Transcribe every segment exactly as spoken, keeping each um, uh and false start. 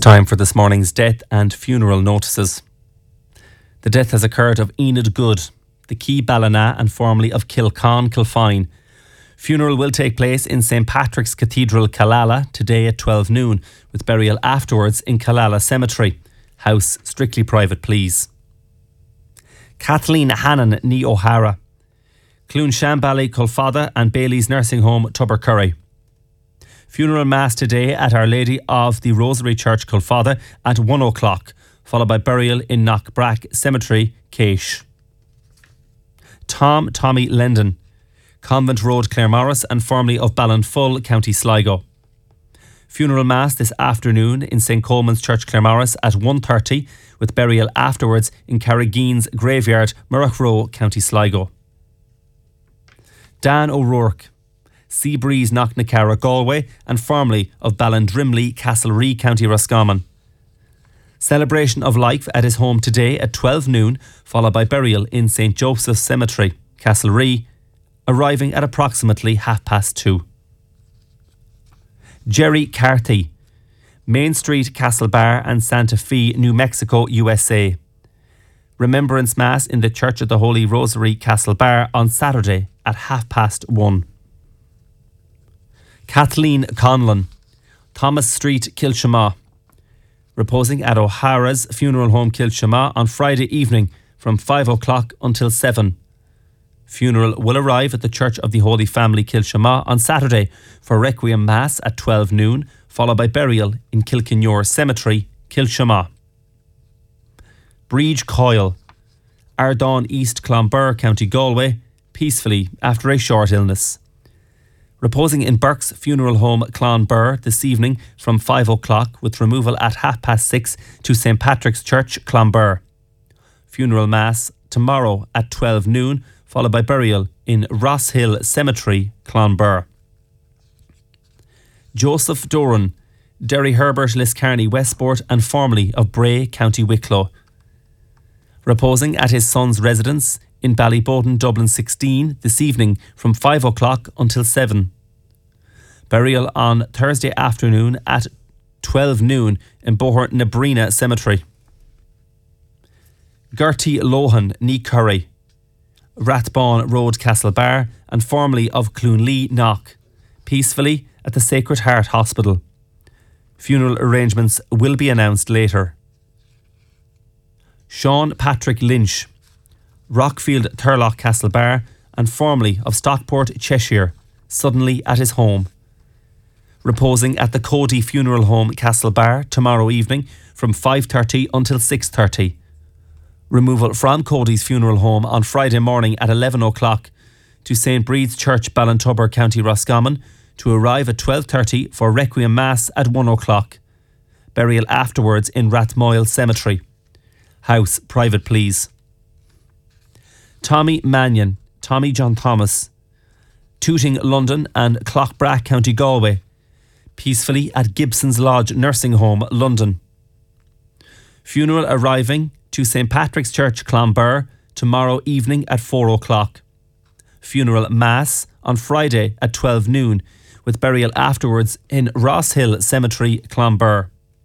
time for this morning's death and funeral notices. The death has occurred of Enid Good, the Key Ballina and formerly of Kilcon, Kilfine. Funeral will take place in Saint Patrick's Cathedral, Killala, today at twelve noon, with burial afterwards in Killala Cemetery. House strictly private, please. Kathleen Hannon ní O'Hara, Clune Shambally, Culfada and Bailey's Nursing Home, Tubbercurry. Funeral mass today at Our Lady of the Rosary Church, Culfada at one o'clock, followed by burial in Knockbrack Cemetery, Caish. Tom Tommy Lendon, Convent Road, Claremorris and formerly of Ballinfull, County Sligo. Funeral mass this afternoon in Saint Coleman's Church, Claremorris at one thirty, with burial afterwards in Carrageen's Graveyard, Murrochrow, County Sligo. Dan O'Rourke, Seabreeze, Knocknacarra, Galway and formerly of Ballandrimley, Castlerea, County Roscommon. Celebration of life at his home today at twelve noon, followed by burial in Saint Joseph's Cemetery, Castlerea, arriving at approximately half past two. Jerry Carthy, Main Street, Castlebar and Santa Fe, New Mexico, U S A. Remembrance Mass in the Church of the Holy Rosary, Castlebar on Saturday at half past one. Kathleen Conlon, Thomas Street, Kilshama. Reposing at O'Hara's Funeral Home, Kilshama on Friday evening from five o'clock until seven. Funeral will arrive at the Church of the Holy Family, Kilshama on Saturday for Requiem Mass at twelve noon, followed by burial in Kilkenure Cemetery, Kilshama. Breege Coyle, Ardon East, Clonbur, County Galway, peacefully after a short illness. Reposing in Burke's Funeral Home, Clonbur this evening from five o'clock, with removal at half past six to Saint Patrick's Church, Clonbur. Funeral Mass tomorrow at twelve noon, followed by burial in Ross Hill Cemetery, Clonbur. Joseph Doran, Derry Herbert, Liscarney, Westport and formerly of Bray, County Wicklow. Reposing at his son's residence in Ballyboden, Dublin sixteen this evening from five o'clock until seven. Burial on Thursday afternoon at twelve noon in Bohort Nabrina Cemetery. Gertie Lohan, ní Curry, Rathbone Road, Castlebar and formerly of Cloonlee, Knock, peacefully at the Sacred Heart Hospital. Funeral arrangements will be announced later. Sean Patrick Lynch, Rockfield, Thurlock, Castlebar and formerly of Stockport, Cheshire, suddenly at his home. Reposing at the Cody Funeral Home, Castlebar tomorrow evening from five thirty until six thirty. Removal from Cody's Funeral Home on Friday morning at eleven o'clock to Saint Breed's Church, Ballintubber, County Roscommon, to arrive at twelve thirty for Requiem Mass at one o'clock. Burial afterwards in Rathmoyle Cemetery. House private, please. Tommy Mannion, Tommy John Thomas, Tooting, London and Clough-Brack, County Galway, peacefully at Gibson's Lodge Nursing Home, London. Funeral arriving to Saint Patrick's Church, Clonbur, tomorrow evening at four o'clock. Funeral Mass on Friday at twelve noon, with burial afterwards in Ross Hill Cemetery, Clonbur.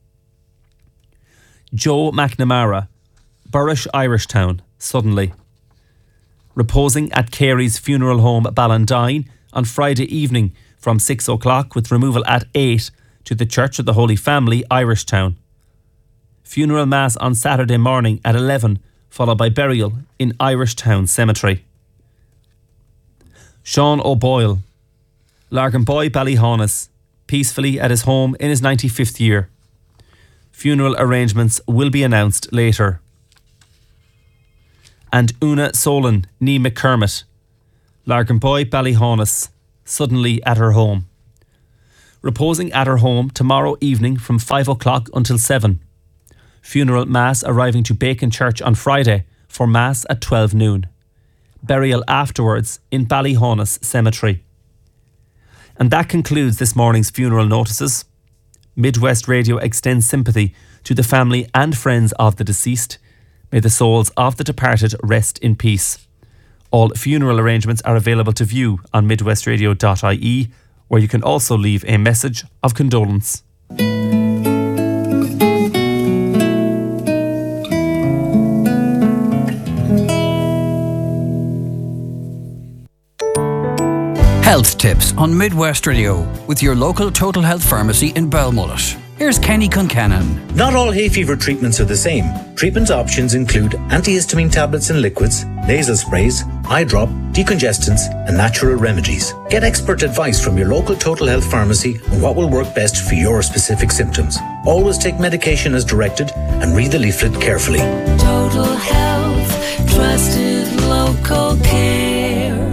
Joe McNamara, Burrish, Irishtown, suddenly. Reposing at Carey's Funeral Home, Ballandine on Friday evening from six o'clock, with removal at eight to the Church of the Holy Family, Irishtown. Funeral Mass on Saturday morning at eleven, followed by burial in Irishtown Cemetery. Sean O'Boyle, Larganboy, Ballyhaunis, peacefully at his home in his ninety-fifth year. Funeral arrangements will be announced later. And Una Solon, ní McCormick, Larganboy, Ballyhaunis, suddenly at her home. Reposing at her home tomorrow evening from five o'clock until seven. Funeral Mass arriving to Bacon Church on Friday for Mass at twelve noon. Burial afterwards in Ballyhaunis Cemetery. And that concludes this morning's funeral notices. Midwest Radio extends sympathy to the family and friends of the deceased. May the souls of the departed rest in peace. All funeral arrangements are available to view on midwestradio dot I E, where you can also leave a message of condolence. tips on Midwest Radio with your local Total Health pharmacy in Belmullet. Here's Kenny Concannon. Not all hay fever treatments are the same. Treatment options include antihistamine tablets and liquids, nasal sprays, eye drop, decongestants, and natural remedies. Get expert advice from your local Total Health pharmacy on what will work best for your specific symptoms. Always take medication as directed and read the leaflet carefully. Total Health, trusted local care.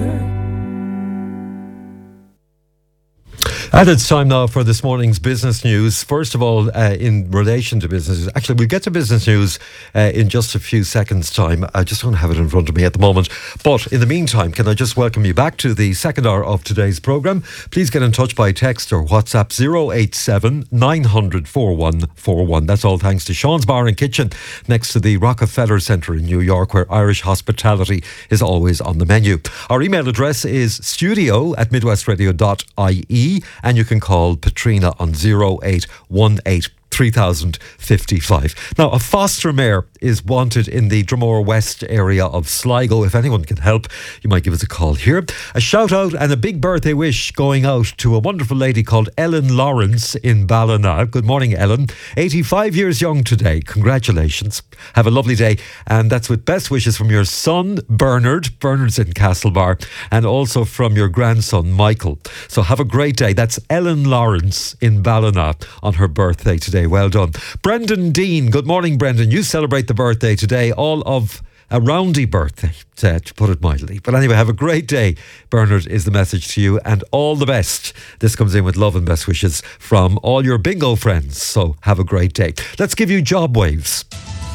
And it's time now for this morning's business news. First of all, uh, in relation to business, actually we'll get to business news uh, in just a few seconds' time. I just don't have it in front of me at the moment. But in the meantime, can I just welcome you back to the second hour of today's programme? Please get in touch by text or WhatsApp zero eight seven nine hundred forty-one forty-one. That's all thanks to Sean's Bar and Kitchen next to the Rockefeller Centre in New York, where Irish hospitality is always on the menu. Our email address is studio at midwestradio dot I E. And you can call Patrina on zero eight one eight three thousand fifty-five. Now, a foster mare is wanted in the Dromore West area of Sligo. If anyone can help, you might give us a call here. A shout out and a big birthday wish going out to a wonderful lady called Ellen Lawrence in Ballina. Good morning, Ellen. eighty-five years young today. Congratulations. Have a lovely day. And that's with best wishes from your son, Bernard. Bernard's in Castlebar. And also from your grandson, Michael. So have a great day. That's Ellen Lawrence in Ballina on her birthday today. Well done. Brendan Dean. Good morning, Brendan. You celebrate the birthday today. All of a roundy birthday, to, to put it mildly. But anyway, have a great day. Bernard is the message to you, and all the best. This comes in with love and best wishes from all your bingo friends. So have a great day. Let's give you Job Waves.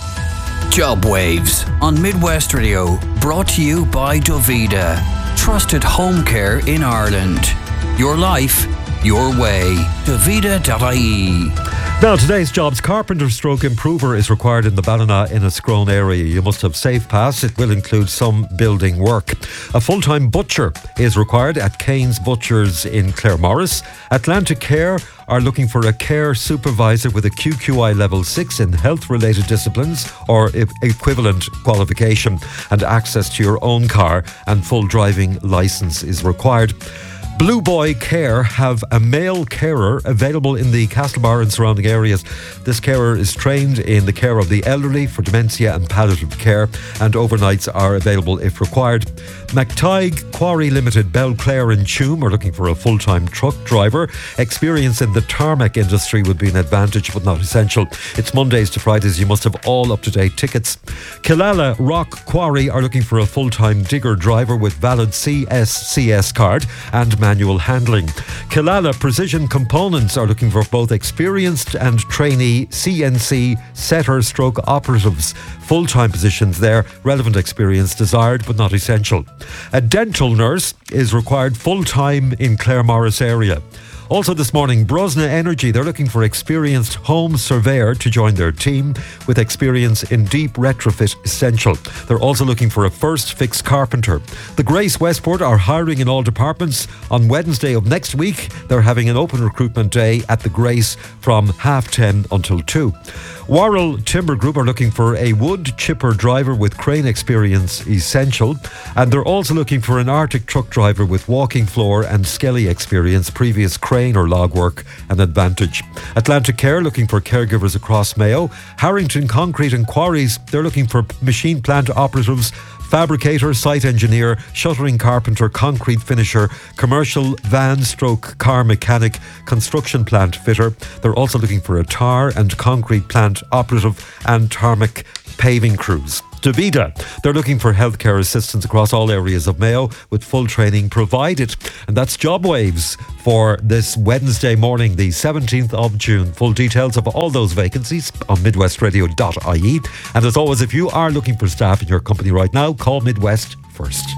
Job Waves on Midwest Radio, brought to you by Dovida, trusted home care in Ireland. Your life, your way. Dovida dot I E. Now, today's jobs, carpenter stroke improver is required in the Ballina Inniscrone area. You must have safe pass. It will include some building work. A full-time butcher is required at Kane's Butchers in Claremorris. Atlantic Care are looking for a care supervisor with a Q Q I level six in health-related disciplines or e- equivalent qualification, and access to your own car and full driving licence is required. Blue Boy Care have a male carer available in the Castlebar and surrounding areas. This carer is trained in the care of the elderly for dementia and palliative care, and overnights are available if required. McTighe Quarry Limited, Belclare and Tuam are looking for a full-time truck driver. Experience in the tarmac industry would be an advantage but not essential. It's Mondays to Fridays. You must have all up-to-date tickets. Killala Rock Quarry are looking for a full-time digger driver with valid C S C S card and manual handling. Killala Precision Components are looking for both experienced and trainee C N C setter stroke operatives. Full-time positions there. Relevant experience desired but not essential. A dental nurse is required full-time in Claremorris area. Also this morning, Brosna Energy, they're looking for experienced home surveyor to join their team with experience in deep retrofit essential. They're also looking for a first fix carpenter. The Grace Westport are hiring in all departments. On Wednesday of next week, they're having an open recruitment day at the Grace from half ten until two. Worrell Timber Group are looking for a wood chipper driver with crane experience essential, and they're also looking for an Arctic truck driver with walking floor and skelly experience, previous crane or log work an advantage. Atlantic Care looking for caregivers across Mayo. Harrington Concrete and Quarries, they're looking for machine plant operatives, fabricator, site engineer, shuttering carpenter, concrete finisher, commercial van stroke car mechanic, construction plant fitter. They're also looking for a tar and concrete plant operative and tarmac paving crews. Dovida, they're looking for healthcare assistants across all areas of Mayo with full training provided. And that's Job Waves for this Wednesday morning, the seventeenth of June. Full details of all those vacancies on midwest radio dot I E. And as always, if you are looking for staff in your company right now, call Midwest first.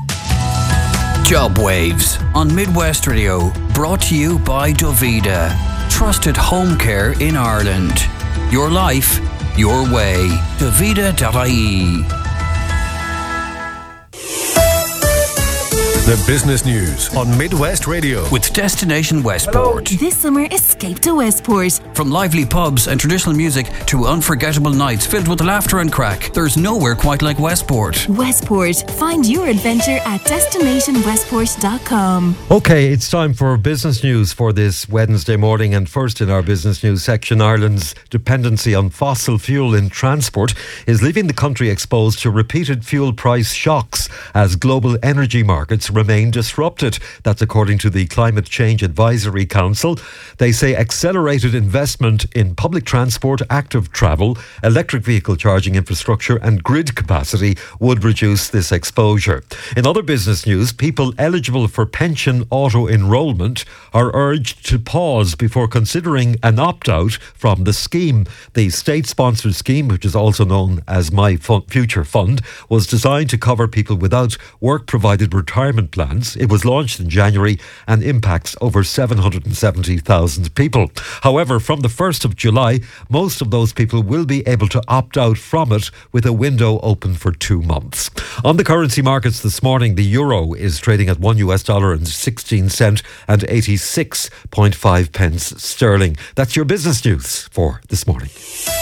Job Waves on Midwest Radio, brought to you by Dovida, trusted home care in Ireland. Your life, your way. Dovida dot I E. The business news on Midwest Radio with Destination Westport. This summer, escape to Westport. From lively pubs and traditional music to unforgettable nights filled with laughter and crack, there's nowhere quite like Westport. Westport. Find your adventure at destination westport dot com. Okay, it's time for business news for this Wednesday morning. And first in our business news section, Ireland's dependency on fossil fuel in transport is leaving the country exposed to repeated fuel price shocks as global energy markets remain disrupted. That's according to the Climate Change Advisory Council. They say accelerated investment in public transport, active travel, electric vehicle charging infrastructure and grid capacity would reduce this exposure. In other business news, people eligible for pension auto-enrolment are urged to pause before considering an opt-out from the scheme. The state-sponsored scheme, which is also known as My Future Fund, was designed to cover people without work-provided retirement plans. It was launched in January and impacts over seven hundred seventy thousand people. However, from the first of July, most of those people will be able to opt out from it with a window open for two months. On the currency markets this morning, the euro is trading at one US dollar and sixteen cent and eighty-six point five pence sterling. That's your business news for this morning.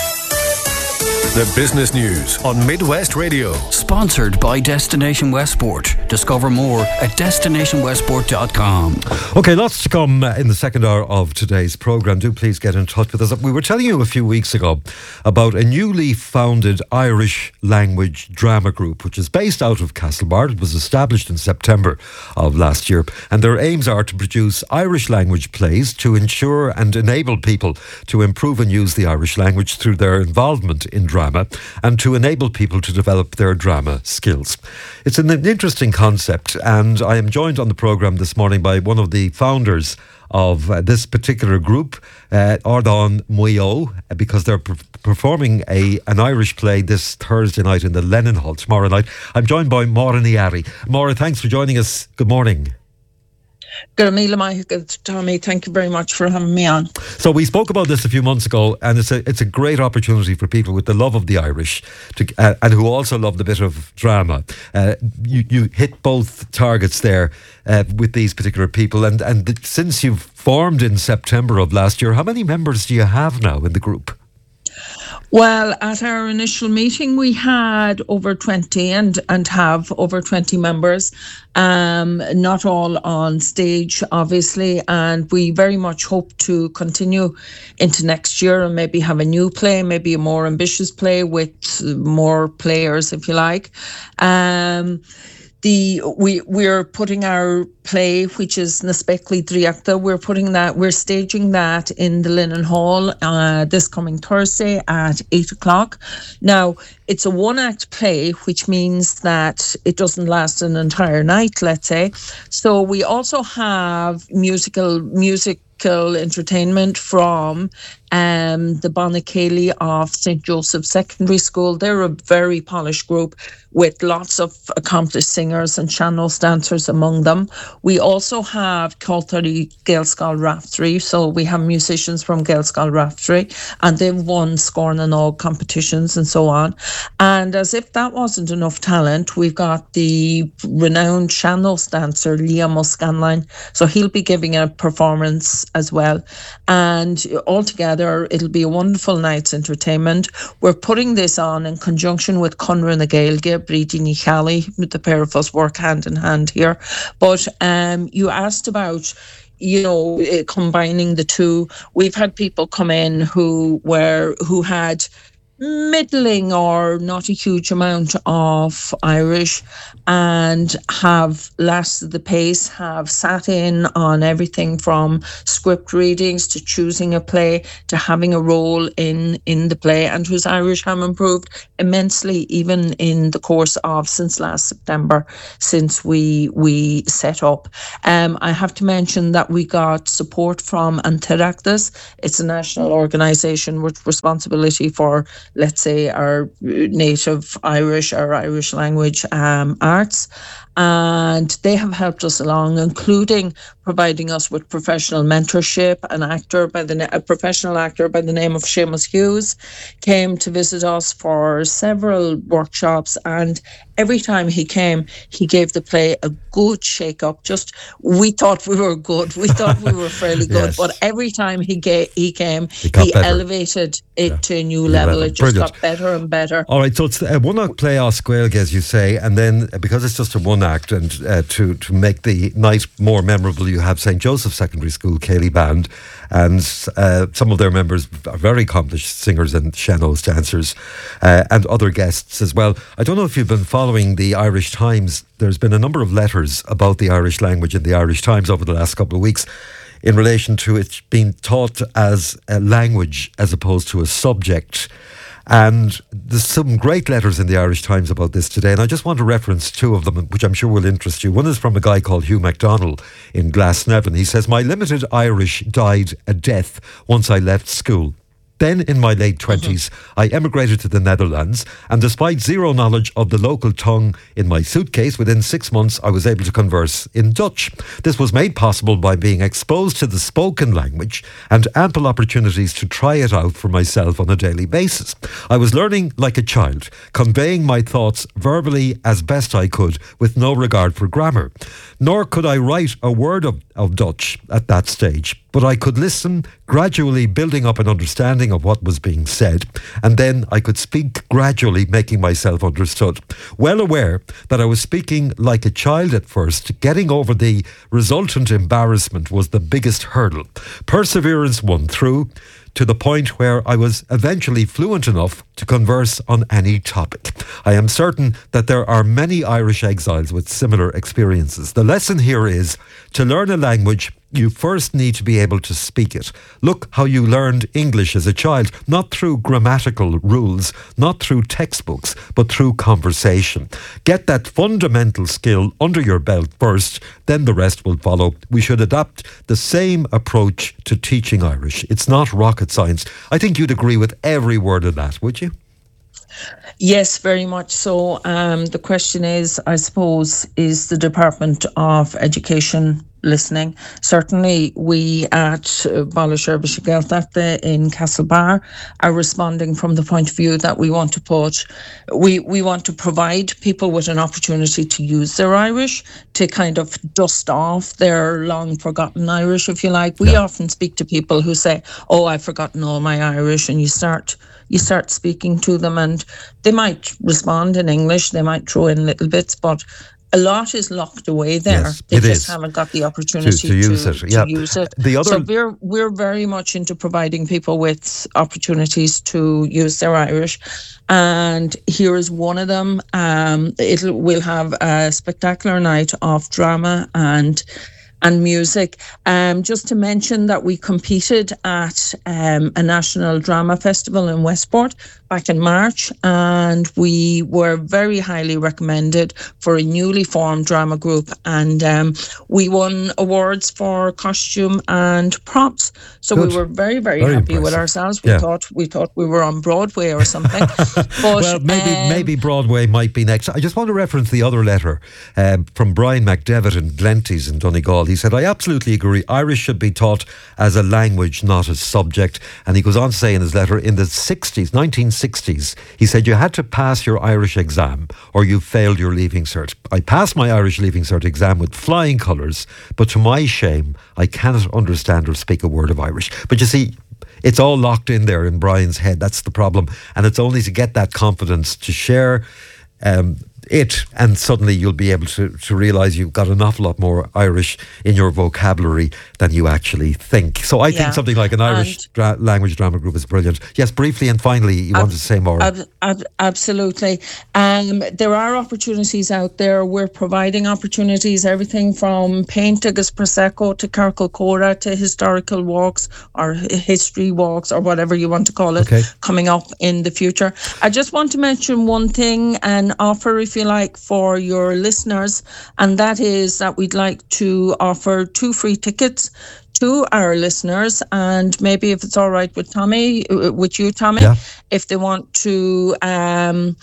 The business news on Midwest Radio. Sponsored by Destination Westport. Discover more at destination westport dot com. Okay, lots to come in the second hour of today's programme. Do please get in touch with us. We were telling you a few weeks ago about a newly founded Irish language drama group, which is based out of Castlebar. It was established in September of last year, and their aims are to produce Irish language plays to ensure and enable people to improve and use the Irish language through their involvement in drama and to enable people to develop their drama skills. It's an interesting concept, and I am joined on the programme this morning by one of the founders of uh, this particular group, uh, Ardán Mayo, because they're per- performing a an Irish play this Thursday night in the Lennon Hall tomorrow night. I'm joined by Maura Niari. Maura, thanks for joining us. Good morning. Good morning, Tommy. Thank you very much for having me on. So we spoke about this a few months ago, and it's a it's a great opportunity for people with the love of the Irish to uh, and who also love the bit of drama. Uh, you you hit both targets there uh, with these particular people, and and th- since you've formed in September of last year, how many members do you have now in the group? Well, at our initial meeting, we had over twenty and, and have over twenty members, um, not all on stage, obviously, and we very much hope to continue into next year and maybe have a new play, maybe a more ambitious play with more players, if you like. Um, The we we're putting our play, which is Na Speaclaí Dríochta, we're putting that we're staging that in the Lennon Hall uh, this coming Thursday at eight o'clock. Now it's a one act play, which means that it doesn't last an entire night, let's say. So we also have musical music. entertainment from um, the Bonacaley of Saint Joseph Secondary School. They're a very polished group with lots of accomplished singers and sean-nós dancers among them. We also have Cáltarí Gaelscoil Raftery, so we have musicians from Gaelscoil Raftery, and they've won Scorn and All competitions and so on. And as if that wasn't enough talent, we've got the renowned sean-nós dancer Liam O'Scanlan, so he'll be giving a performance as well. And altogether, it'll be a wonderful night's entertainment. We're putting this on in conjunction with Conra na Gaeilge, Brídi ní Cheallaigh. The pair of us work hand in hand here. But um, you asked about, you know, uh, combining the two. We've had people come in who were who had middling or not a huge amount of Irish and have lasted the pace, have sat in on everything from script readings to choosing a play to having a role in in the play, and whose Irish have improved immensely even in the course of since last September, since we we set up. Um, I have to mention that we got support from Antiractus. It's a national organisation with responsibility for, let's say, our native Irish, our Irish language um, arts. and they have helped us along, including providing us with professional mentorship. An actor by the a professional actor by the name of Seamus Hughes came to visit us for several workshops, and every time he came, he gave the play a good shake-up. Just, we thought we were good. We thought we were fairly good. Yes. But every time he, ga- he came, he, he elevated it yeah. to a new level. level. It just Brilliant. got better and better. All right, so it's a one-act play as Gaeilge, as you say, and then because it's just a one-act, and uh, to, to make the night more memorable, you have Saint Joseph's Secondary School Ceilidh Band, and uh, some of their members are very accomplished singers and sean-nós dancers, uh, and other guests as well. I don't know if you've been following the Irish Times. There's been a number of letters about the Irish language in the Irish Times over the last couple of weeks in relation to it being taught as a language as opposed to a subject. And there's some great letters in the Irish Times about this today, and I just want to reference two of them, which I'm sure will interest you. One is from a guy called Hugh MacDonald in Glasnevin. He says, "My limited Irish died a death once I left school. Then, in my late twenties, mm-hmm. I emigrated to the Netherlands, and despite zero knowledge of the local tongue in my suitcase, within six months I was able to converse in Dutch. This was made possible by being exposed to the spoken language and ample opportunities to try it out for myself on a daily basis. I was learning like a child, conveying my thoughts verbally as best I could, with no regard for grammar. Nor could I write a word of, of Dutch at that stage, but I could listen, gradually building up an understanding of what was being said, and then I could speak gradually, making myself understood. Well aware that I was speaking like a child at first, getting over the resultant embarrassment was the biggest hurdle. Perseverance won through, to the point where I was eventually fluent enough to converse on any topic. I am certain that there are many Irish exiles with similar experiences. The lesson here is, to learn a language, you first need to be able to speak it. Look how you learned English as a child, not through grammatical rules, not through textbooks, but through conversation. Get that fundamental skill under your belt first, then the rest will follow. We should adopt the same approach to teaching Irish. It's not rocket science. I think you'd agree with every word of that, would you? Yes, very much so. Um, the question is, I suppose, is the Department of Education listening? Certainly we at Báilsúir Gaeltachta in Castlebar are responding from the point of view that we want to put, we, we want to provide people with an opportunity to use their Irish, to kind of dust off their long forgotten Irish, if you like. We yeah. often speak to people who say, oh, I've forgotten all my Irish, and you start you start speaking to them and they might respond in English, they might throw in little bits, but a lot is locked away there. Yes, they just is. haven't got the opportunity to, to use to, it. To yeah. use it. The other... So we're we're very much into providing people with opportunities to use their Irish, and here is one of them. Um, it'll we'll have a spectacular night of drama and. and music. Um, just to mention that we competed at um, a national drama festival in Westport back in March, and we were very highly recommended for a newly formed drama group, and um, we won awards for costume and props. So Good. we were very, very, very happy impressive. with ourselves. We yeah. thought we thought we were on Broadway or something. But, well, maybe um, maybe Broadway might be next. I just want to reference the other letter uh, from Brian McDevitt in Glenties in Donegal. He said, I absolutely agree. Irish should be taught as a language, not a subject. And he goes on to say in his letter, in the sixties, nineteen sixties, he said, you had to pass your Irish exam or you failed your Leaving Cert. I passed my Irish Leaving Cert exam with flying colours, but to my shame, I cannot understand or speak a word of Irish. But you see, it's all locked in there in Brian's head. That's the problem. And it's only to get that confidence to share um, it, and suddenly you'll be able to, to realise you've got an awful lot more Irish in your vocabulary than you actually think. So I yeah. think something like an Irish dra- language drama group is brilliant. Yes, briefly and finally, you ab- wanted to say more. Ab- ab- absolutely. Um, there are opportunities out there. We're providing opportunities, everything from Paint agus Prosecco to Carcal Cora to historical walks or history walks or whatever you want to call it, okay. coming up in the future. I just want to mention one thing, an offer, if you like, for your listeners, and that is that we'd like to offer two free tickets to our listeners, and maybe if it's all right with Tommy, with you, Tommy, yeah. if they want to um,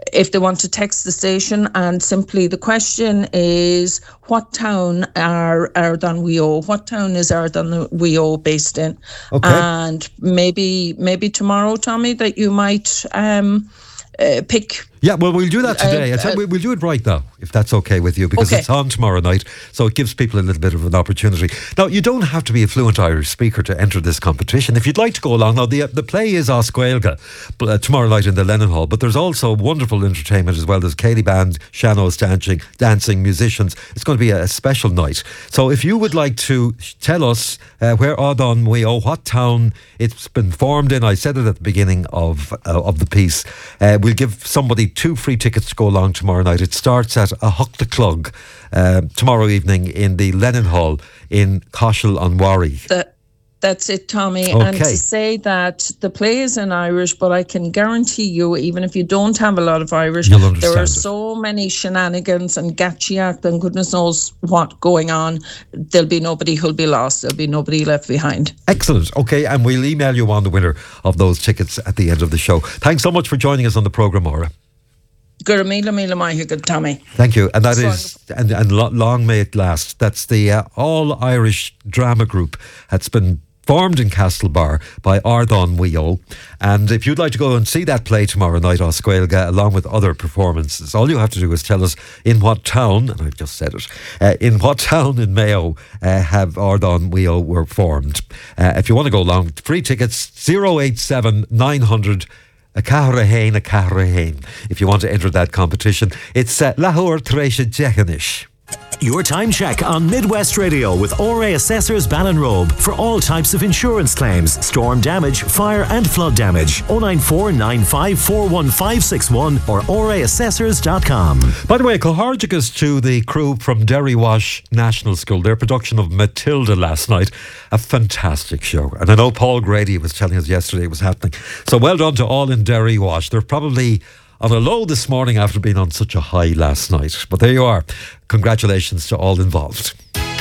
if they want to text the station, and simply the question is, what town are Ardon Weo? What town is Ardon Weo based in? Okay. And maybe maybe tomorrow, Tommy, that you might um, uh, pick. Yeah, well, we'll do that today. Uh, I tell you, uh, we'll do it right now, if that's okay with you, because okay. it's on tomorrow night, so it gives people a little bit of an opportunity. Now, you don't have to be a fluent Irish speaker to enter this competition. If you'd like to go along, now, the the play is As Gaeilge uh, tomorrow night in the Lennon Hall, but there's also wonderful entertainment as well. There's Katie Band, Shano's dancing, dancing musicians. It's going to be a, a special night. So if you would like to tell us uh, where Ardon Weo, what town it's been formed in, I said it at the beginning of uh, of the piece, uh, we'll give somebody two free tickets to go along tomorrow night. It starts at a Huck the Clug uh, tomorrow evening in the Lennon Hall in Cashel on Warry. That, that's it, Tommy. Okay. And to say that the play is in Irish, but I can guarantee you, even if you don't have a lot of Irish, You'll there understand are it. so many shenanigans and gachiac and goodness knows what going on. There'll be nobody who'll be lost. There'll be nobody left behind. Excellent. Okay, and we'll email you on the winner of those tickets at the end of the show. Thanks so much for joining us on the programme, Maura. Gura mila mila mahi good Tommy. Thank you. And that So is, and, and lo- long may it last. That's the uh, all-Irish drama group that's been formed in Castlebar by Ardon Weo. And if you'd like to go and see that play tomorrow night, As Gaeilge, along with other performances, all you have to do is tell us in what town, and I've just said it, uh, in what town in Mayo uh, have Ardon Weo were formed. Uh, if you want to go along, free tickets, zero eight seven nine hundred a Cahrahain, a Cahrahain. If you want to enter that competition, it's uh, Lahore Tresha Jechanish. Your time check on Midwest Radio with O R A Assessors Ballinrobe for all types of insurance claims, storm damage, fire and flood damage. oh nine four nine five four one five six one or O R A assessors dot com. By the way, Cohardigus to the crew from Derry Wash National School, their production of Matilda last night. A fantastic show. And I know Paul Grady was telling us yesterday it was happening. So well done to all in Derry Wash. They're probably on a low this morning after being on such a high last night. But there you are. Congratulations to all involved.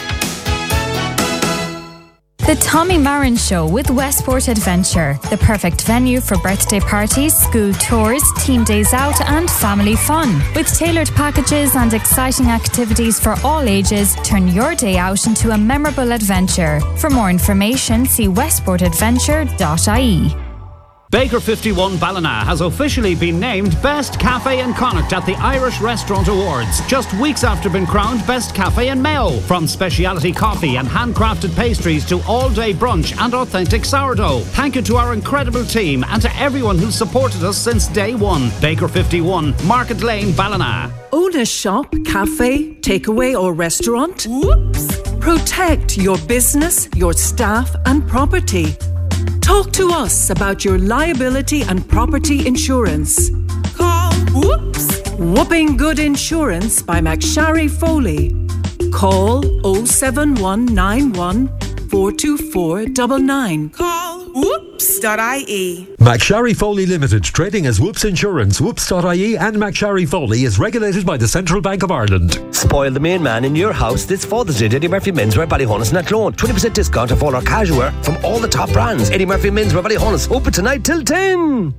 The Tommy Marin Show with Westport Adventure, the perfect venue for birthday parties, school tours, team days out and family fun. With tailored packages and exciting activities for all ages, turn your day out into a memorable adventure. For more information, see westport adventure dot I E. Baker fifty-one Ballina has officially been named Best Cafe in Connacht at the Irish Restaurant Awards, just weeks after being crowned Best Cafe in Mayo. From speciality coffee and handcrafted pastries to all-day brunch and authentic sourdough. Thank you to our incredible team and to everyone who's supported us since day one. Baker fifty-one, Market Lane, Ballina. Own a shop, cafe, takeaway or restaurant? Whoops! Protect your business, your staff and property. Talk to us about your liability and property insurance. Call Whoops! Whooping Good Insurance by McSharry Foley. Call oh seven one nine one four two four nine nine. Call whoops dot I E. McSharry Foley Limited, trading as Whoops Insurance, whoops dot I E and McSharry Foley is regulated by the Central Bank of Ireland. Spoil the main man in your house this Father's Day. Eddie Murphy Menswear, Ballyhonus and Athlone. twenty percent discount off all our casual wear from all the top brands. Eddie Murphy Menswear, Ballyhonus. Open tonight till ten.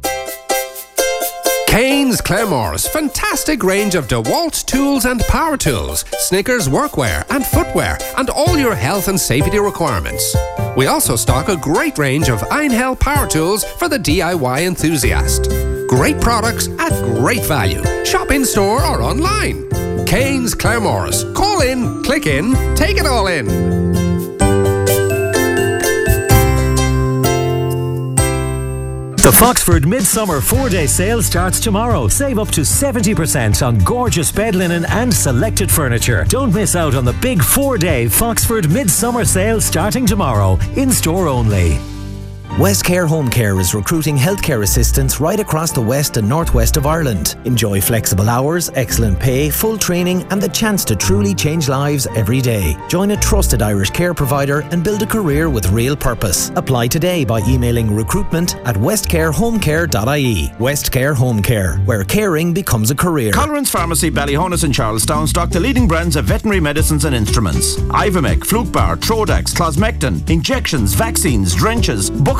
Kane's Claremores, fantastic range of DeWalt tools and power tools, Snickers workwear and footwear, and all your health and safety requirements. We also stock a great range of Einhell power tools for the D I Y enthusiast. Great products at great value. Shop in store or online. Kane's Claremores. Call in, click in, take it all in. The Foxford Midsummer four-day sale starts tomorrow. Save up to seventy percent on gorgeous bed linen and selected furniture. Don't miss out on the big four-day Foxford Midsummer sale starting tomorrow. In-store only. Westcare Home Care is recruiting healthcare assistants right across the west and northwest of Ireland. Enjoy flexible hours, excellent pay, full training and the chance to truly change lives every day. Join a trusted Irish care provider and build a career with real purpose. Apply today by emailing recruitment at westcare home care dot I E. Westcare Home Care, where caring becomes a career. Colleran's Pharmacy, Ballyhonus and Charlestown stock the leading brands of veterinary medicines and instruments. Ivomec, Flukbar, Trodax, Closmectin, injections, vaccines, drenches, bucket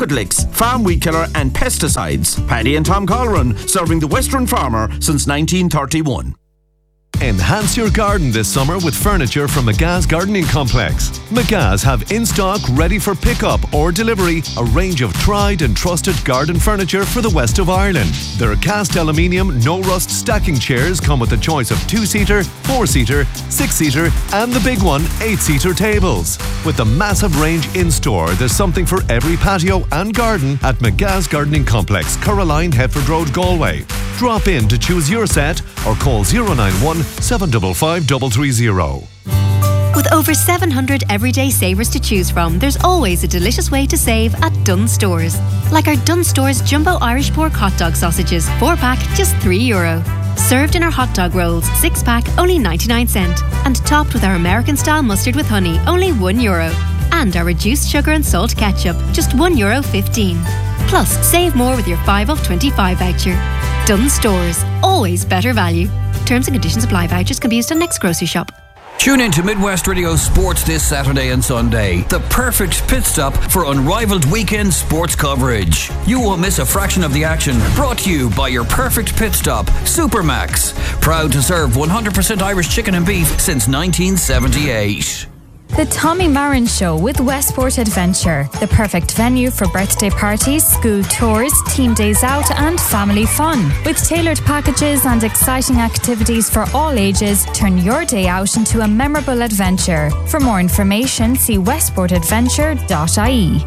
Limpidlix, farm weed killer and pesticides. Paddy and Tom Colron, serving the Western farmer since nineteen thirty-one. Enhance your garden this summer with furniture from McGath's Gardening Complex. McGath's have in stock, ready for pickup or delivery, a range of tried and trusted garden furniture for the west of Ireland. Their cast aluminium, no rust stacking chairs come with a choice of two-seater, four-seater, six-seater and the big one, eight-seater tables. With the massive range in store, there's something for every patio and garden at McGath's Gardening Complex, Caroline, Hetford Road, Galway. Drop in to choose your set or call zero nine one, seven five five, three three zero. With over seven hundred everyday savers to choose from, there's always a delicious way to save at Dunnes Stores. Like our Dunnes Stores Jumbo Irish Pork Hot Dog Sausages, four pack, just three euro. Served in our hot dog rolls, six pack, only ninety-nine cent. And topped with our American style mustard with honey, only one euro. And our reduced sugar and salt ketchup, just one euro fifteen. Plus, save more with your five off twenty-five voucher. Dunnes Stores, always better value. Terms and conditions apply. Vouchers can be used on next grocery shop. Tune in to Midwest Radio Sports this Saturday and Sunday. The perfect pit stop for unrivaled weekend sports coverage. You won't miss a fraction of the action. Brought to you by your perfect pit stop, Supermax. Proud to serve one hundred percent Irish chicken and beef since nineteen seventy-eight. The Tommy Marin Show with Westport Adventure, the perfect venue for birthday parties, school tours, team days out and family fun. With tailored packages and exciting activities for all ages, turn your day out into a memorable adventure. For more information, see westport adventure dot I E.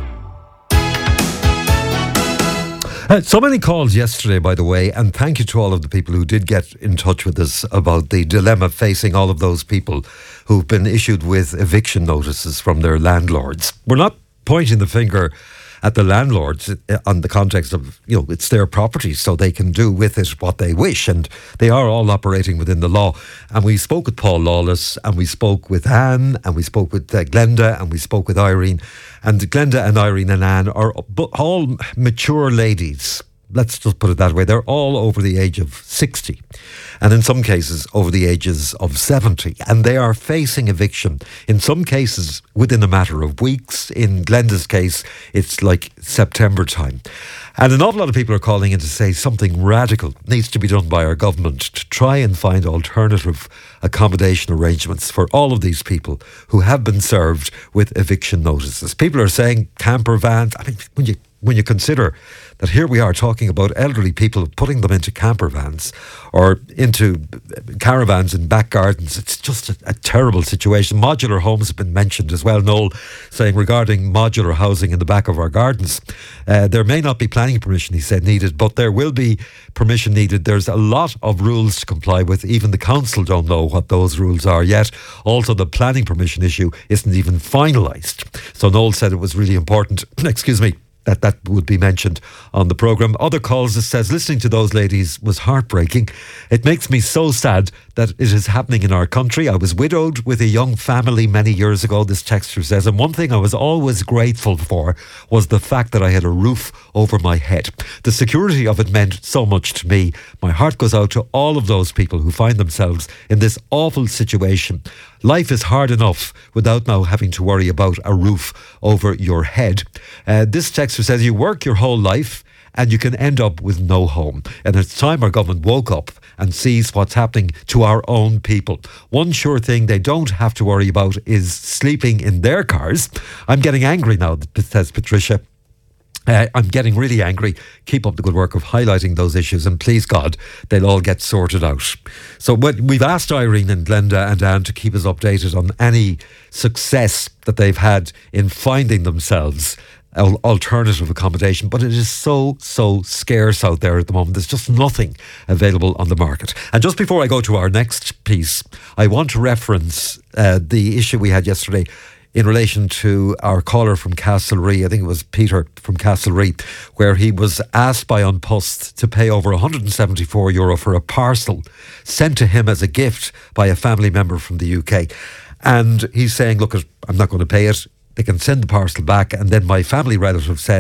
Uh, so many calls yesterday, by the way, and thank you to all of the people who did get in touch with us about the dilemma facing all of those people who've been issued with eviction notices from their landlords. We're not pointing the finger at the landlords on the context of, you know, it's their property, so they can do with it what they wish, and they are all operating within the law. And we spoke with Paul Lawless, and we spoke with Anne, and we spoke with uh, Glenda, and we spoke with Irene. And Glenda and Irene and Anne are all mature ladies. Let's just put it that way. They're all over the age of sixty, and in some cases over the ages of seventy, and they are facing eviction, in some cases within a matter of weeks. In Glenda's case, it's like September time. And an awful lot of people are calling in to say something radical needs to be done by our government to try and find alternative accommodation arrangements for all of these people who have been served with eviction notices. People are saying camper vans. I mean, when you when you consider that here we are talking about elderly people, putting them into camper vans or into caravans in back gardens, it's just a, a terrible situation. Modular homes have been mentioned as well. Noel saying regarding modular housing in the back of our gardens, uh, there may not be planning permission, he said, needed, but there will be permission needed. There's a lot of rules to comply with. Even the council don't know what those rules are yet. Also, the planning permission issue isn't even finalised. So Noel said it was really important, excuse me, that that would be mentioned on the programme. Other calls, it says, listening to those ladies was heartbreaking. It makes me so sad that it is happening in our country. I was widowed with a young family many years ago, this texter says, and one thing I was always grateful for was the fact that I had a roof over my head. The security of it meant so much to me. My heart goes out to all of those people who find themselves in this awful situation. Life is hard enough without now having to worry about a roof over your head. Uh, this texter says you work your whole life and you can end up with no home. And it's time our government woke up and sees what's happening to our own people. One sure thing they don't have to worry about is sleeping in their cars. I'm getting angry now, says Patricia. Uh, I'm getting really angry. Keep up the good work of highlighting those issues, and please God, they'll all get sorted out. So we've asked Irene and Glenda and Anne to keep us updated on any success that they've had in finding themselves alternative accommodation, but it is so, so scarce out there at the moment. There's just nothing available on the market. And just before I go to our next piece, I want to reference uh, the issue we had yesterday in relation to our caller from Castlerea. I think it was Peter from Castlerea, where he was asked by An Post to pay over one hundred seventy-four euro for a parcel sent to him as a gift by a family member from the U K. And he's saying, look, I'm not going to pay it. They can send the parcel back. And then my family relative said,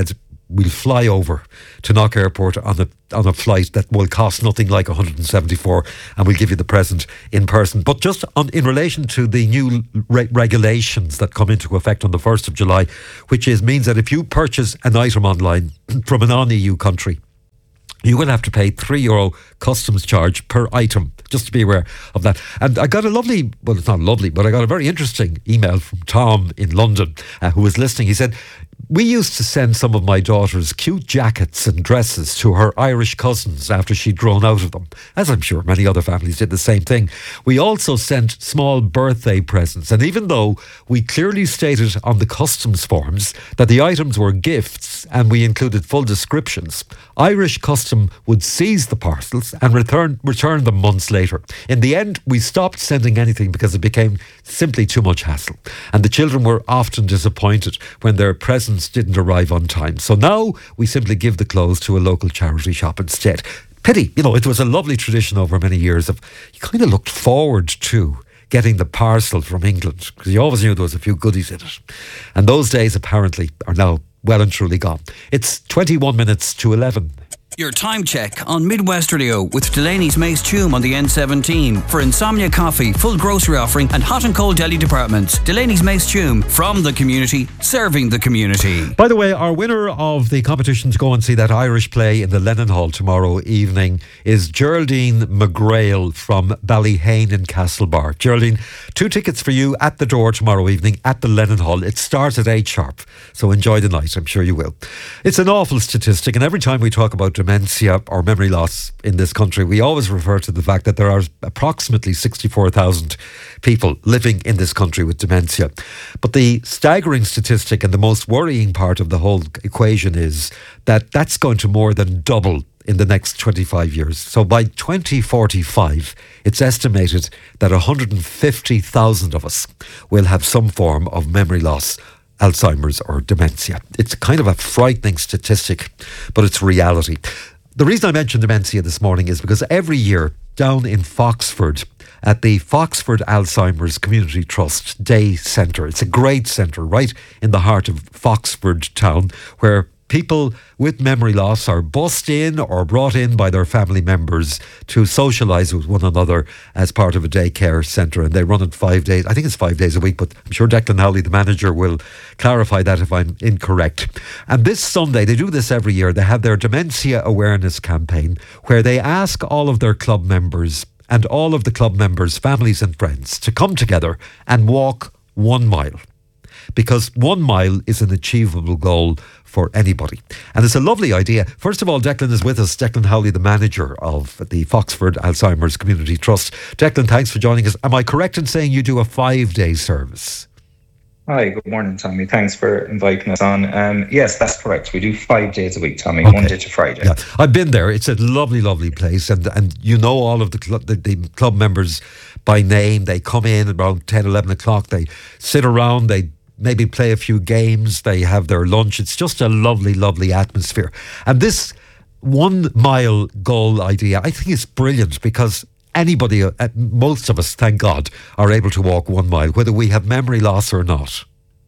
we'll fly over to Knock Airport on a on a flight that will cost nothing like one hundred seventy-four, and we'll give you the present in person. But just on, in relation to the new re- regulations that come into effect on the first of July, which is means that if you purchase an item online from a non-E U country, you will have to pay three euro customs charge per item, just to be aware of that. And I got a lovely, well, it's not lovely, but I got a very interesting email from Tom in London, uh, who was listening. He said, we used to send some of my daughter's cute jackets and dresses to her Irish cousins after she'd grown out of them, as I'm sure many other families did the same thing. We also sent small birthday presents, and even though we clearly stated on the customs forms that the items were gifts and we included full descriptions, Irish custom would seize the parcels and return return them months later. In the end, we stopped sending anything because it became simply too much hassle, and the children were often disappointed when their presents didn't arrive on time. So now we simply give the clothes to a local charity shop instead. Pity, you know, it was a lovely tradition over many years of, you kind of looked forward to getting the parcel from England because you always knew there was a few goodies in it. And those days apparently are now well and truly gone. It's twenty-one minutes to eleven. Your time check on Midwest Radio with Delaney's Mace Tume on the N seventeen. For Insomnia Coffee, full grocery offering and hot and cold deli departments. Delaney's Mace Tume, from the community, serving the community. By the way, our winner of the competition to go and see that Irish play in the Lennon Hall tomorrow evening is Geraldine McGrail from Ballyhane in Castlebar. Geraldine, two tickets for you at the door tomorrow evening at the Lennon Hall. It starts at eight sharp, so enjoy the night, I'm sure you will. It's an awful statistic, and every time we talk about dementia or memory loss in this country, we always refer to the fact that there are approximately sixty-four thousand people living in this country with dementia. But the staggering statistic and the most worrying part of the whole equation is that that's going to more than double in the next twenty-five years. So by twenty forty-five, it's estimated that one hundred fifty thousand of us will have some form of memory loss, Alzheimer's or dementia. It's kind of a frightening statistic, but it's reality. The reason I mentioned dementia this morning is because every year down in Foxford at the Foxford Alzheimer's Community Trust Day Centre, it's a great centre right in the heart of Foxford town, where people with memory loss are bussed in or brought in by their family members to socialise with one another as part of a daycare centre, and they run it five days. I think it's five days a week, but I'm sure Declan Howley, the manager, will clarify that if I'm incorrect. And this Sunday, they do this every year, they have their Dementia Awareness Campaign, where they ask all of their club members and all of the club members' families and friends to come together and walk one mile. Because one mile is an achievable goal for anybody. And it's a lovely idea. First of all, Declan is with us, Declan Howley, the manager of the Foxford Alzheimer's Community Trust. Declan, thanks for joining us. Am I correct in saying you do a five-day service? Hi, good morning, Tommy. Thanks for inviting us on. Um, yes, that's correct. We do five days a week, Tommy, Okay. Monday to Friday. Yeah, I've been there. It's a lovely, lovely place, and and you know all of the club, the, the club members by name. They come in around ten, eleven o'clock. They sit around. They maybe play a few games. They have their lunch. It's just a lovely, lovely atmosphere. And this one mile goal idea, I think, is brilliant because anybody, uh, most of us, thank God, are able to walk one mile, whether we have memory loss or not.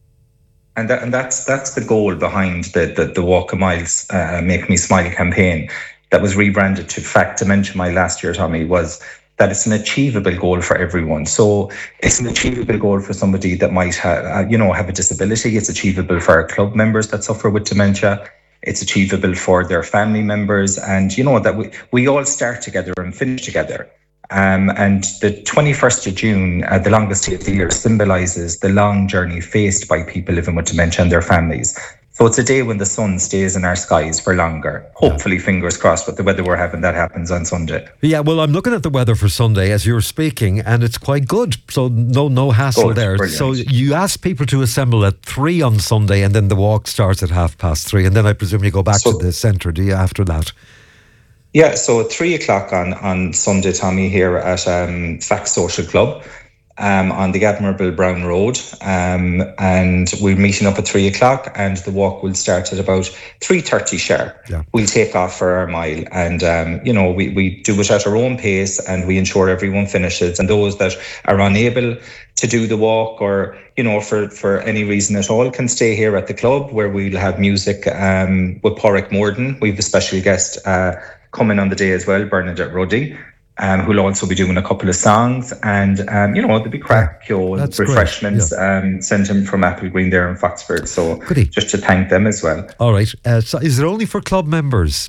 And that, and that's that's the goal behind the the, the Walk a Miles uh, Make Me Smile campaign that was rebranded to Fact Dementia Mile last year, Tommy, was that it's an achievable goal for everyone. So it's an achievable goal for somebody that might have, uh, you know, have a disability. It's achievable for our club members that suffer with dementia. It's achievable for their family members. And, you know, that we, we all start together and finish together. Um, and the twenty-first of June, uh, the longest day of the year, symbolises the long journey faced by people living with dementia and their families. So it's a day when the sun stays in our skies for longer. Hopefully, fingers crossed, with the weather we're having, that happens on Sunday. Yeah, well, I'm looking at the weather for Sunday as you're speaking, and it's quite good. So no no hassle Good, there. brilliant. So you ask people to assemble at three on Sunday, and then the walk starts at half past three, and then I presume you go back So- to the centre, do you, after that? Yeah, so at three o'clock on, on Sunday, Tommy, here at um, Fact Social Club. um, on the Admirable Brown Road. Um, and we're meeting up at three o'clock and the walk will start at about three thirty sharp. Yeah. We'll take off for our mile and, um, you know, we, we do it at our own pace and we ensure everyone finishes. And those that are unable to do the walk or, you know, for, for any reason at all can stay here at the club where we'll have music um, with Porrick Morden. We have a special guest uh, coming on the day as well, Bernadette Ruddy. Um, who'll also be doing a couple of songs and, um, you know, there'll be crack, you know, That's refreshments yeah. um, sent in from Apple Green there in Foxford. So Goodie. Just to thank them as well. All right. Uh, so is it only for club members?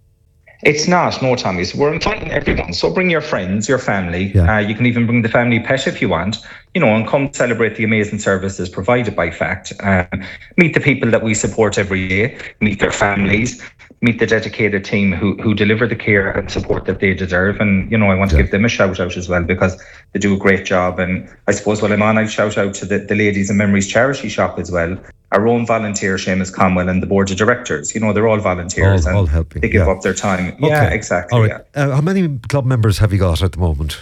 It's not, no, Tommy. So we're inviting everyone. So bring your friends, your family. Yeah. Uh, you can even bring the family pet if you want, you know, and come celebrate the amazing services provided by FACT. Um, meet the people that we support every day, meet their families, meet the dedicated team who who deliver the care and support that they deserve. And, you know, I want to Yeah. give them a shout out as well because they do a great job. And I suppose while I'm on, I'll shout out to the, the Ladies and Memories charity shop as well. Our own volunteer, Seamus Conwell, and the board of directors. You know, they're all volunteers All- and all helping, they give yeah. up their time. Yeah, Okay. exactly. All right. Yeah. Uh, how many club members have you got at the moment?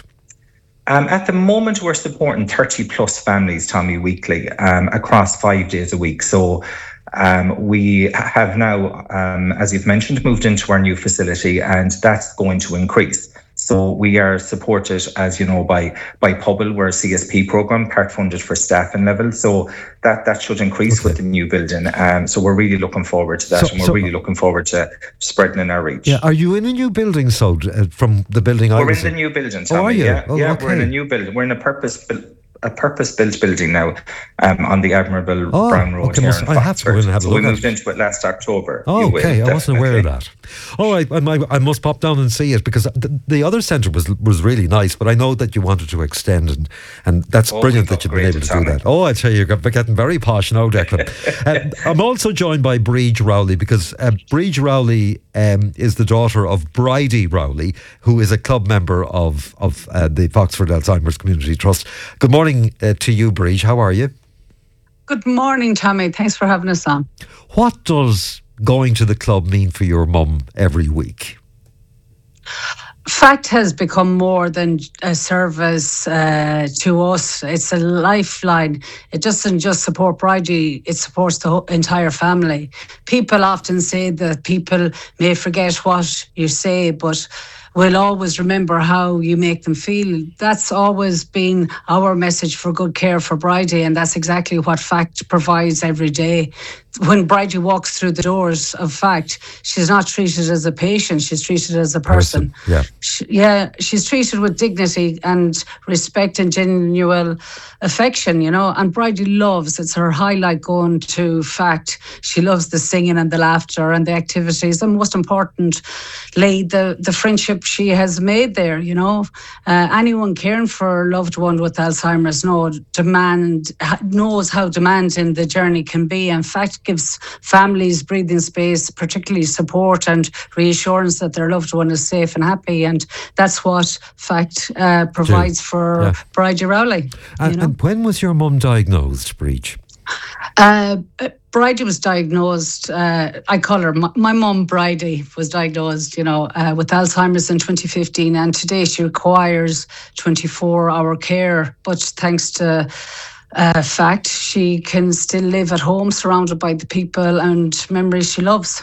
Um, at the moment, we're supporting thirty plus families, Tommy, weekly, um, across five days a week. So um, we have now, um, as you've mentioned, moved into our new facility, and that's going to increase. So we are supported, as you know, by by P U B L. We're a C S P programme, part funded for staffing level. So that, that should increase Okay. with the new building. Um, so we're really looking forward to that, So- and we're so- really looking forward to spreading in our reach. Yeah. Are you in a new building, so uh, from the building I We're was in the new building, Tommy. Oh, are you? Yeah, Oh, yeah we're in a okay. new building. We're in a purpose built a purpose-built building now um, on the Admirable Oh, Brown Road okay, here must- in I have to go Foxford. in and have a so look we at moved it. into it last October. Oh, You will, okay. I wasn't aware of definitely. that. All right, I, might- I must pop down and see it because the, the other centre was was really nice, but I know that you wanted to extend, and, and that's Oh, brilliant we've that you've been able to do upgraded, that. Oh, I tell you, you're getting very posh now, Declan. uh, I'm also joined by Breege Rowley because uh, Breege Rowley um, is the daughter of Bridie Rowley, who is a club member of of uh, the Foxford Alzheimer's Community Trust. Good morning uh, to you, Breege. How are you? Good morning, Tommy. Thanks for having us on. What does going to the club mean for your mum every week? FACT has become more than a service uh, to us. It's a lifeline. It doesn't just support Bridie, it supports the whole, entire family. People often say that people may forget what you say, but we'll always remember how you make them feel. That's always been our message for good care for Bridie, and that's exactly what FACT provides every day. When Bridie walks through the doors of FACT, she's not treated as a patient, she's treated as a person. Person, yeah. She, yeah, she's treated with dignity and respect and genuine affection, you know. And Bridie loves, it's her highlight going to FACT. She loves the singing and the laughter and the activities, and most importantly, the, the friendship she has made there, you know. Uh, anyone caring for a loved one with Alzheimer's know, demand, knows how demanding the journey can be. In fact, gives families breathing space, particularly support and reassurance that their loved one is safe and happy. And that's what FACT uh, provides for Yeah. Bridie Rowley. And, you know? and when was your mum diagnosed, Breege? Uh, Bridie was diagnosed, uh, I call her, my, my mum Bridie was diagnosed, you know, uh, with Alzheimer's in twenty fifteen, and today she requires twenty-four hour care, but thanks to uh, FACT, she can still live at home surrounded by the people and memories she loves.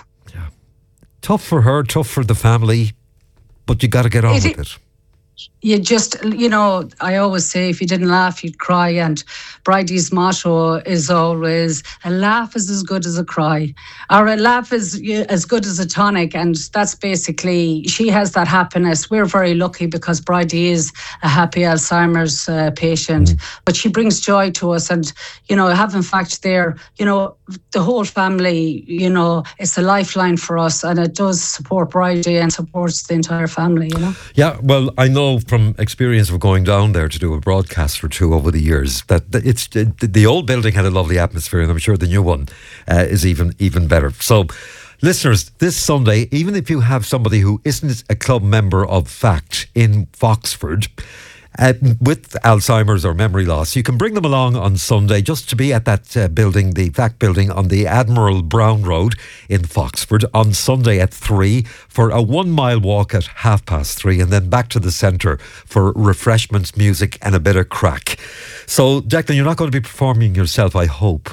Tough for her, tough for the family, but you got to get on It- with it. You just, you know, I always say if you didn't laugh, you'd cry. And Bridie's motto is always, a laugh is as good as a cry, or a laugh is uh, as good as a tonic. And that's basically, she has that happiness. We're very lucky because Bridie is a happy Alzheimer's uh, patient, mm. but she brings joy to us. And, you know, having FACT there, you know, the whole family, you know, it's a lifeline for us, and it does support Bridie and supports the entire family, you know. Yeah, well, I know from experience of going down there to do a broadcast or two over the years that that it's it, the old building had a lovely atmosphere, and I'm sure the new one uh, is even even better. So, listeners, this Sunday, even if you have somebody who isn't a club member of FACT in Foxford, Uh, with Alzheimer's or memory loss, you can bring them along on Sunday just to be at that uh, building, the F A C building on the Admiral Brown Road in Foxford on Sunday at three for a one mile walk at half past three, and then back to the centre for refreshments, music and a bit of crack. So Declan, you're not going to be performing yourself, I hope.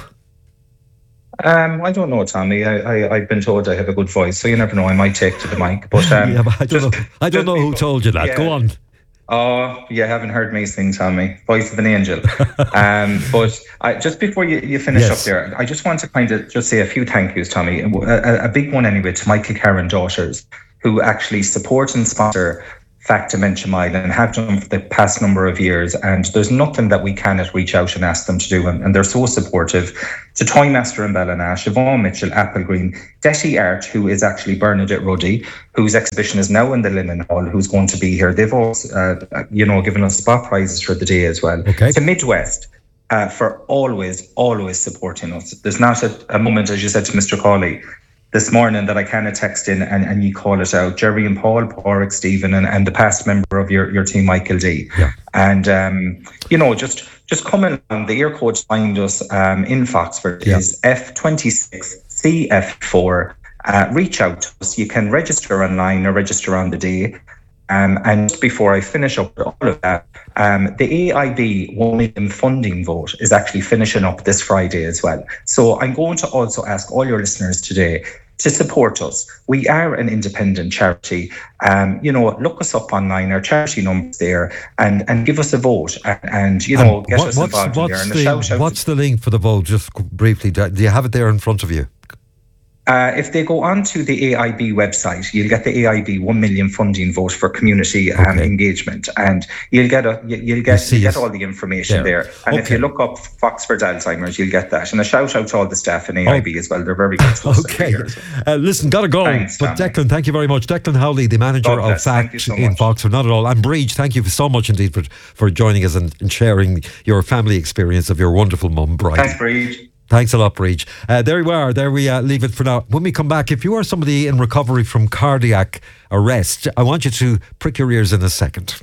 Um, I don't know, Tommy. I, I, I've been told I have a good voice, so you never know, I might take to the mic. But, um, yeah, but I don't just, know, I don't know who told you that. Yeah. Go on. Oh, you haven't heard me sing, Tommy. Voice of an angel. um, but I, just before you, you finish Yes. up there, I just want to kind of just say a few thank yous, Tommy. A, a, a big one anyway to Michael Karen Daughters, who actually support and sponsor F A C Dementia Mile and have done for the past number of years. And there's nothing that we cannot reach out and ask them to do. And, and they're so supportive. To Toymaster in Ballina, Siobhan Mitchell, Applegreen, Detty Art, who is actually Bernadette Ruddy, whose exhibition is now in the Linen Hall, who's going to be here. They've also, uh, you know, given us spot prizes for the day as well. Okay. To Midwest, uh, for always, always supporting us. There's not a, a moment, as you said to Mister Cawley, this morning that I kind of text in and, and you call it out. Jerry and Paul, Porrick, Stephen, and, and the past member of your, your team, Michael D. Yeah. And, um, you know, just just coming on, the air code to find us um, in Foxford Yeah. is F twenty-six C F four. Uh, reach out to us. You can register online or register on the day. Um, and just before I finish up with all of that, um, the A I B one million funding vote is actually finishing up this Friday as well. So I'm going to also ask all your listeners today to support us. We are an independent charity. Um, you know, look us up online, our charity number's there, and, and give us a vote and, and you know, And get what- us what's, involved in what's there. And a the, shout out. what's the link for the vote? Just briefly, do you have it there in front of you? Uh, if they go on to the A I B website, you'll get the A I B one million funding vote for community um, Okay. engagement, and you'll get a you- you'll get see you get it all the information there. there. And if Okay. you look up Foxford Alzheimer's, you'll get that. And a shout out to all the staff in A I B as well. They're very good to us. Okay. Uh, listen, gotta go. Thanks, but Tommy. Declan, thank you very much. Declan Howley, the manager God of bless. Thank F A you C so in much. Foxford. Not at all. And Breach, thank you so much indeed for, for joining us and, and sharing your family experience of your wonderful mum, Bridie. Thanks, Breed. Thanks a lot, Breach. Uh, there we are. There we uh, leave it for now. When we come back, if you are somebody in recovery from cardiac arrest, I want you to prick your ears in a second.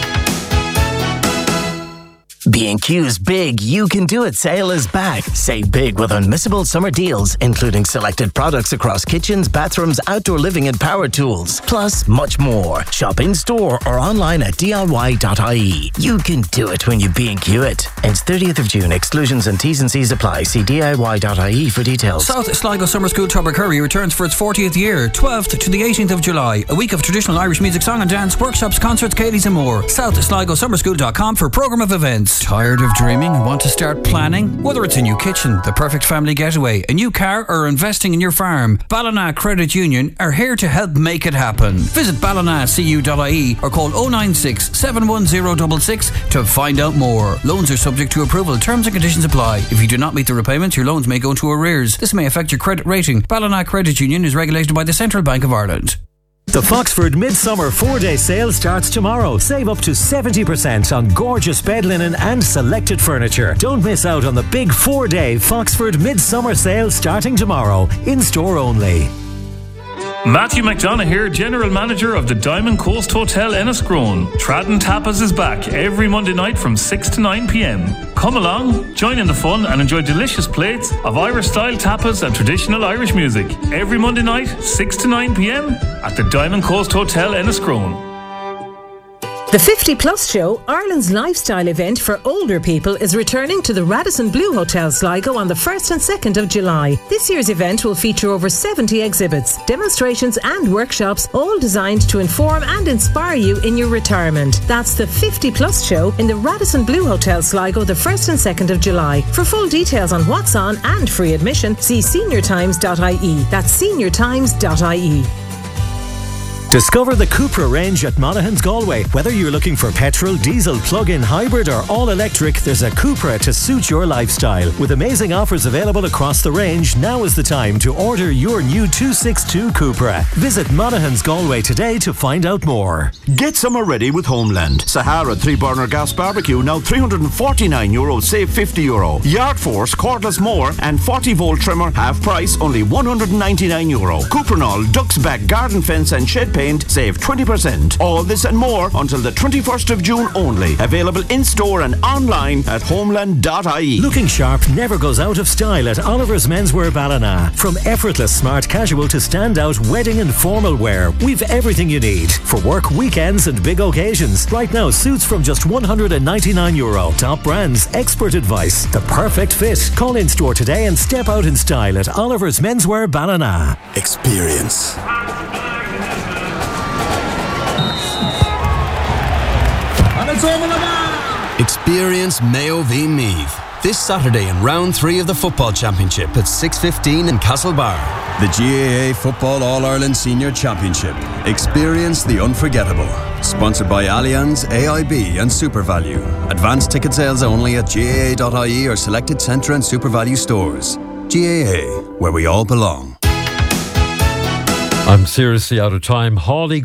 B and Q's Big You Can Do It sale is back. Save big with unmissable summer deals, including selected products across kitchens, bathrooms, outdoor living and power tools. Plus, much more. Shop in store or online at D I Y dot I E. You can do it when you B and Q it. Ends thirtieth of June. Exclusions and T's and C's apply. See D I Y dot I E for details. South Sligo Summer School Tubbercurry returns for its fortieth year, twelfth to the eighteenth of July. A week of traditional Irish music, song and dance, workshops, concerts, Katie's and more. south sligo summer school dot com for programme of events. Tired of dreaming and want to start planning? Whether it's a new kitchen, the perfect family getaway, a new car or investing in your farm, Ballina Credit Union are here to help make it happen. Visit ballina c u dot I E or call oh nine six, seven one zero six six to find out more. Loans are subject to approval. Terms and conditions apply. If you do not meet the repayments, your loans may go into arrears. This may affect your credit rating. Ballina Credit Union is regulated by the Central Bank of Ireland. The Foxford Midsummer four-day sale starts tomorrow. Save up to seventy percent on gorgeous bed linen and selected furniture. Don't miss out on the big four-day Foxford Midsummer sale starting tomorrow. In-store only. Matthew McDonough here, General Manager of the Diamond Coast Hotel Enniscrone. Tradden Tapas is back every Monday night from six to nine p.m. Come along, join in the fun and enjoy delicious plates of Irish-style tapas and traditional Irish music. Every Monday night, six to nine p.m. at the Diamond Coast Hotel Enniscrone. The fifty plus Show, Ireland's lifestyle event for older people, is returning to the Radisson Blu Hotel Sligo on the first and second of July. This year's event will feature over seventy exhibits, demonstrations and workshops, all designed to inform and inspire you in your retirement. That's the fifty plus Show in the Radisson Blu Hotel Sligo the first and second of July. For full details on what's on and free admission, see senior times dot I E. That's senior times dot I E. Discover the Cupra range at Monaghan's Galway. Whether you're looking for petrol, diesel, plug-in, hybrid or all-electric, there's a Cupra to suit your lifestyle. With amazing offers available across the range, now is the time to order your new two sixty-two Cupra. Visit Monaghan's Galway today to find out more. Get summer ready with Homeland. Sahara three burner gas barbecue now three hundred forty-nine euro, save fifty euro. Yard Force cordless mower and forty volt trimmer half price, only one hundred ninety-nine euro. Cupranol, Ducks Back garden fence and shed paint, save twenty percent. All this and more until the twenty-first of June only. Available in-store and online at homeland dot I E. Looking sharp never goes out of style at Oliver's Menswear Ballina. From effortless smart casual to standout wedding and formal wear, we've everything you need for work, weekends and big occasions. Right now, suits from just one hundred ninety-nine euro. Top brands, expert advice, the perfect fit. Call in store today and step out in style at Oliver's Menswear Ballina. Experience. Experience Mayo v Meath this Saturday in round three of the football championship at six fifteen in Castlebar. The G A A Football All-Ireland Senior Championship. Experience the unforgettable. Sponsored by Allianz, A I B and SuperValue. Advanced ticket sales only at G A A dot I E or selected Centra and SuperValue stores. G A A, where we all belong. I'm seriously out of time. Hawley